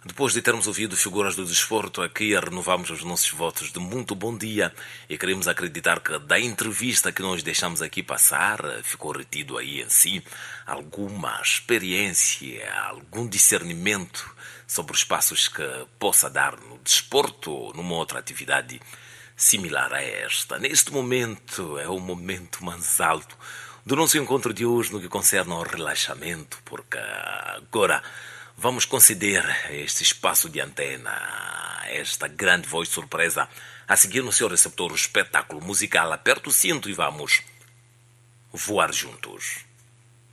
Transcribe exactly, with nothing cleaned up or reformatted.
Depois de termos ouvido figuras do desporto, aqui renovamos os nossos votos de muito bom dia e queremos acreditar que da entrevista que nós deixamos aqui passar, ficou retido aí em si alguma experiência, algum discernimento sobre os passos que possa dar no desporto ou numa outra atividade similar a esta. Neste momento é o momento mais alto do nosso encontro de hoje no que concerne ao relaxamento, porque agora vamos conceder este espaço de antena, esta grande voz surpresa, a seguir no seu receptor o espetáculo musical. Aperta o cinto e vamos voar juntos.